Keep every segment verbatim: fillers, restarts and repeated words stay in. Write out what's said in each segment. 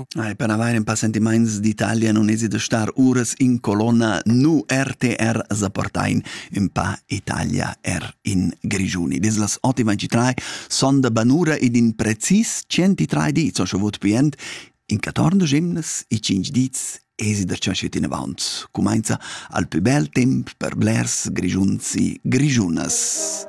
Ai, per avere un po' sentiments d'Italia non esi da star ures in colonna nu R T R zaportain un pa Italia er in Grigiuni. Des las otto e ventitré son da banura ed in precis centotré dits, o sciavut pient, in quattordici gemnes e cinque dits esi da ciascet in avanti. Comincia al più bel temp per blers grigiuns e grigiunas.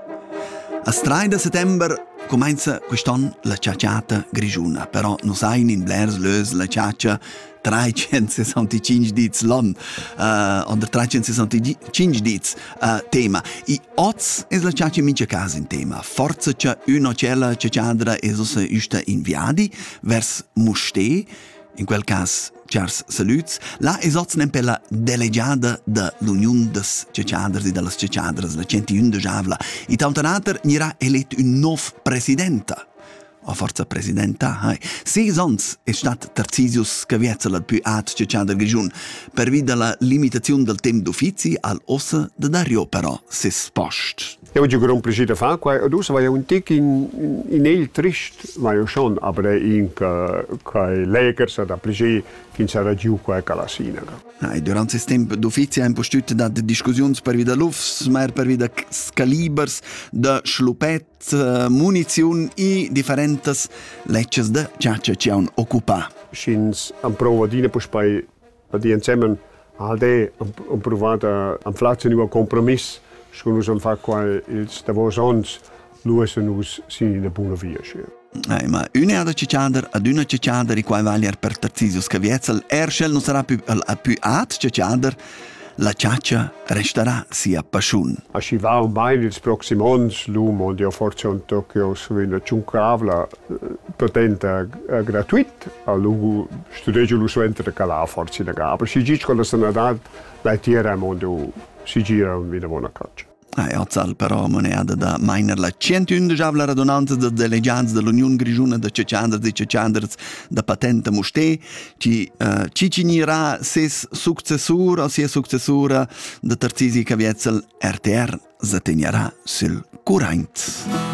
A tre de settember comincia quest'anno la ciacciata grigiuna, però non sai in blers lös la ciaccia trecentosessantacinque dits l'anno, uh, oder trecentosessantacinque dits uh, tema. E oz es la ciaccia mince casa in tema. Forza c'è una cella ciacciadra es ossa usta in viadi vers Musté, in quel cas Chers saluts. La es oz nem per la delegada de l'Union des Ciacciaders e de las Ciacciadras, la centuno de Javla. E tantanater n'irà elet un nov presidenta. O forza presidenta, hai. Ses ans è stat Tarcisius Caviezel al più at Ciacciader Grigiun, per via la limitazione del tempo d'uffizi al ossa de Dario però ses post. Ja, wat je gewoon plezier te vaak, maar dus was je een tik in in, in heel trist, maar je schon, aber in kai lekers da plezier kin sa radio qua calasina. Ai, durant ses temp d'uffizi ha impostut da discussions per via lufs, mer per via calibers, de schlupet, munizion e differentes lecces de ciaccia ci han occupa. Sins am provadine pos pai di insieme al de am provata am flazio nu compromis. Schoon ons vaak qua ils davos ons luesen us si de buona via. Ai, ma una ad Ciacciader ad una Ciacciader i quai valier per Tarcisius Caviezel, Erschel non sarà più a più at Ciacciader, la ciaccia resterà sia pasciun. A si va un mai ils proximons lumo di forza un Tokyo su una ciuncavla patenta gratuit a lugu studeggio lu suentre cala forza da gabel. Si dice con la sanità la tierra mondo si gira una buona caccia. Ah, ozzal però moneda da miner la centuno la radunanza de delegats de l'Union Grigiuna de Ciacciaders e Ciacciaders da patente Musté, ci uh, ci cinirà ses successur o sia successura de Tarcisi Caviezel R T R zategnerà sul current.